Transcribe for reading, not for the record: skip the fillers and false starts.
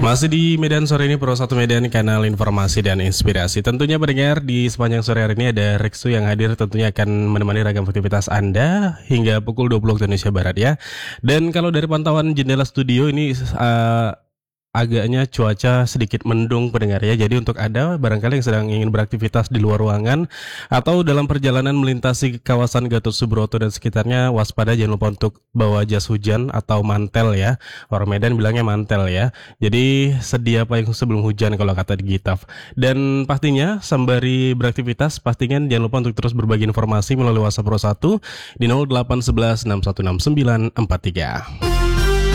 Masih di Medan sore ini, Pro 1 Medan, kanal informasi dan inspirasi. Tentunya pendengar, di sepanjang sore hari ini ada Reksu yang hadir, tentunya akan menemani ragam aktivitas Anda hingga pukul 20 waktu Indonesia Barat ya. Dan kalau dari pantauan jendela studio ini agaknya cuaca sedikit mendung pendengar ya. Jadi untuk Anda barangkali yang sedang ingin beraktivitas di luar ruangan atau dalam perjalanan melintasi kawasan Gatot Subroto dan sekitarnya, waspada, jangan lupa untuk bawa jas hujan atau mantel ya. Orang Medan bilangnya mantel ya. Jadi sedia payung sebelum hujan kalau kata di Gitaf. Dan pastinya sembari beraktivitas, pastikan jangan lupa untuk terus berbagi informasi melalui WhatsApp Pro 1 di 0811 616943.